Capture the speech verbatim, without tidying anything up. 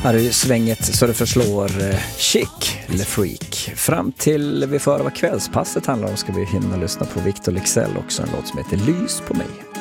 Här är ju svänget så det förslår eh, Chic eller Freak. Fram till vi får höra vad kvällspasset handlar om ska vi hinna lyssna på Victor Leksell också, en låt som heter Lys på mig.